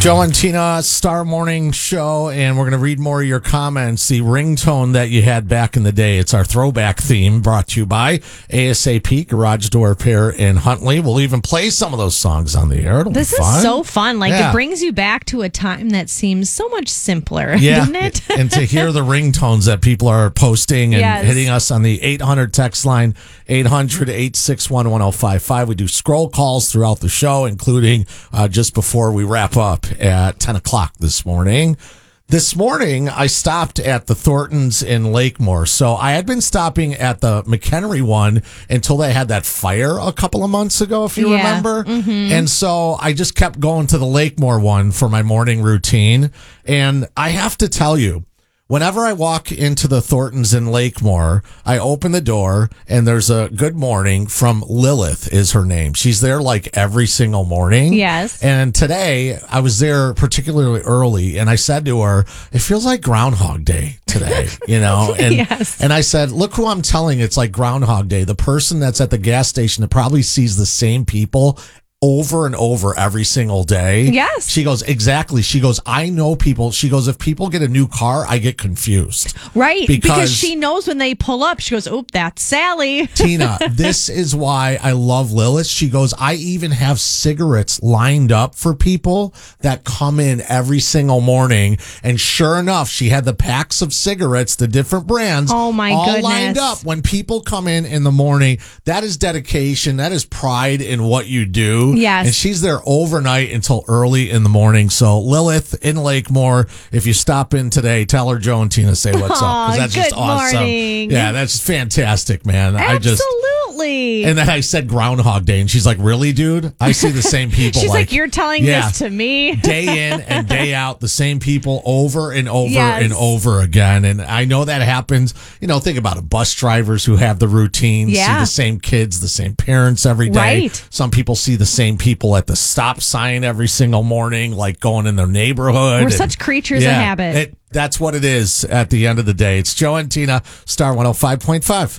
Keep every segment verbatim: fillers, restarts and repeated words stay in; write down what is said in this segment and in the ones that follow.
Joe and Tina, Star Morning Show, and we're going to read more of your comments. The ringtone that you had back in the day. It's our throwback theme, brought to you by ASAP Garage Door Repair in Huntley. We'll even play some of those songs on the air. It'll this be fun. is so fun. Like, yeah. It brings you back to a time that seems so much simpler, yeah. doesn't it? And to hear the ringtones that people are posting and yes. hitting us on the eight hundred text line, eight hundred, eight six one, one oh five five. We do scroll calls throughout the show, including uh, just before we wrap up at ten o'clock this morning. This morning, I stopped at the Thorntons in Lakemore. So I had been stopping at the McHenry one until they had that fire a couple of months ago, if you yeah. remember. Mm-hmm. And so I just kept going to the Lakemore one for my morning routine. And I have to tell you, whenever I walk into the Thorntons in Lakemore, I open the door and there's a good morning from Lilith is her name. She's there like every single morning. Yes. And today I was there particularly early and I said to her, it feels like Groundhog Day today, you know? And, yes. and I said, look who I'm telling it's like Groundhog Day. The person that's at the gas station that probably sees the same people over and over every single day. Yes. She goes, exactly. She goes, I know people. She goes, if people get a new car, I get confused. Right. Because, because she knows when they pull up, she goes, oop, that's Sally. Tina, this is why I love Lilith. She goes, I even have cigarettes lined up for people that come in every single morning. And sure enough, she had the packs of cigarettes, the different brands, oh my all goodness. lined up. When people come in in the morning, that is dedication. That is pride in what you do. Yes. And she's there overnight until early in the morning. So Lilith in Lakemore, if you stop in today, tell her Joe and Tina say what's Aww, up. Because that's good just awesome. morning. Yeah, that's fantastic, man. Absolutely. I just And then I said Groundhog Day, and she's like, really, dude? I see the same people. She's like, like, you're telling yeah, this to me? Day in and day out, the same people over and over yes. and over again. And I know that happens. You know, think about it. Bus drivers who have the routine, yeah. see the same kids, the same parents every day. Right. Some people see the same people at the stop sign every single morning, like going in their neighborhood. We're and, such creatures yeah, of habit. It, that's what it is at the end of the day. It's Joe and Tina, Star one oh five point five.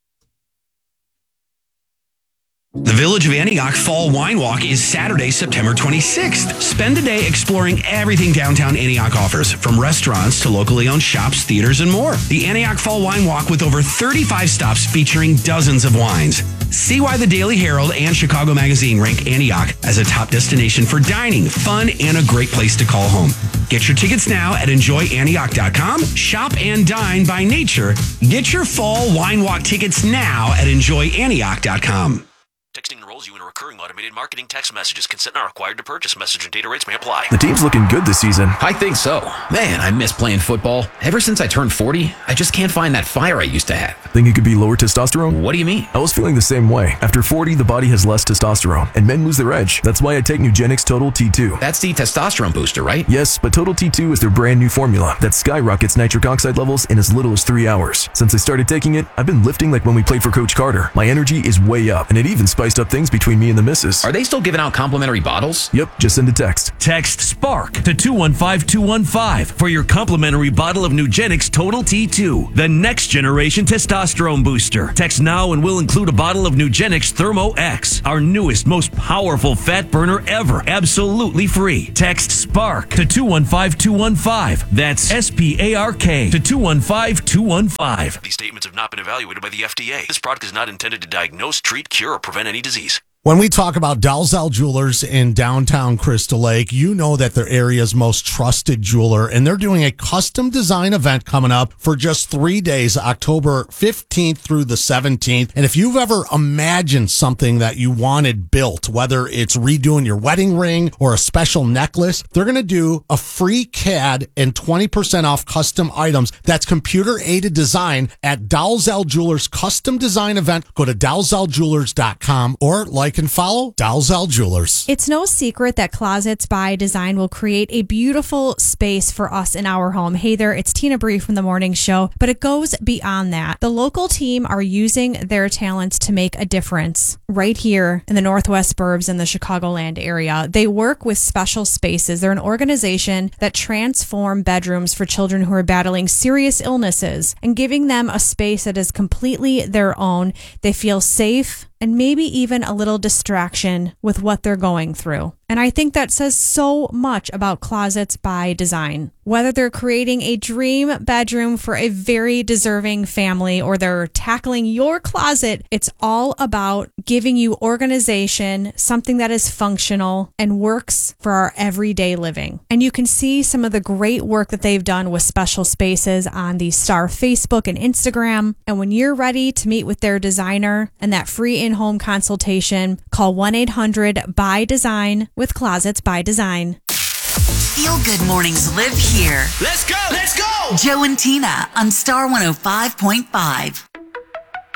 The Village of Antioch Fall Wine Walk is Saturday, September twenty-sixth. Spend a day exploring everything downtown Antioch offers, from restaurants to locally owned shops, theaters, and more. The Antioch Fall Wine Walk with over thirty-five stops featuring dozens of wines. See why the Daily Herald and Chicago Magazine rank Antioch as a top destination for dining, fun, and a great place to call home. Get your tickets now at enjoy antioch dot com. Shop and dine by nature. Get your Fall Wine Walk tickets now at enjoy antioch dot com. Texting enrolls you in a recurring automated marketing text messages. Consent not required to purchase. Message and data rates may apply. The team's looking good this season. I think so. Man, I miss playing football. Ever since I turned forty, I just can't find that fire I used to have. Think it could be lower testosterone? What do you mean? I was feeling the same way. After forty, the body has less testosterone, and men lose their edge. That's why I take Nugenix Total T two. That's the testosterone booster, right? Yes, but Total T two is their brand new formula that skyrockets nitric oxide levels in as little as three hours. Since I started taking it, I've been lifting like when we played for Coach Carter. My energy is way up, and it even spiced up things between me and the missus. Are they still giving out complimentary bottles? Yep, just send a text. Text SPARK to two one five two one five for your complimentary bottle of Nugenix Total T two, the next generation testosterone booster. Text now and we'll include a bottle of Nugenix Thermo X, our newest, most powerful fat burner ever, absolutely free. Text SPARK to two one five two one five. That's S P A R K to two one five two one five. These statements have not been evaluated by the F D A. This product is not intended to diagnose, treat, cure, or prevent any disease. When we talk about Dalzell Jewelers in downtown Crystal Lake, you know that they're area's most trusted jeweler, and they're doing a custom design event coming up for just three days, October fifteenth through the seventeenth. And if you've ever imagined something that you wanted built, whether it's redoing your wedding ring or a special necklace, they're going to do a free C A D and twenty percent off custom items. That's computer-aided design at Dalzell Jewelers Custom Design Event. Go to dalzell jewelers dot com or like and follow Dalzell Jewelers. It's no secret that Closets by Design will create a beautiful space for us in our home. Hey there, it's Tina Bree from The Morning Show, but it goes beyond that. The local team are using their talents to make a difference right here in the Northwest Burbs in the Chicagoland area. They work with special spaces. They're an organization that transform bedrooms for children who are battling serious illnesses and giving them a space that is completely their own. They feel safe and maybe even a little distraction with what they're going through. And I think that says so much about Closets by Design. Whether they're creating a dream bedroom for a very deserving family or they're tackling your closet, it's all about giving you organization, something that is functional and works for our everyday living. And you can see some of the great work that they've done with special spaces on the Star Facebook and Instagram. And when you're ready to meet with their designer and that free in-home consultation, call one eight hundred by design with Closets by Design. Feel Good Mornings live here. Let's go! Let's go! Joe and Tina on Star one oh five point five.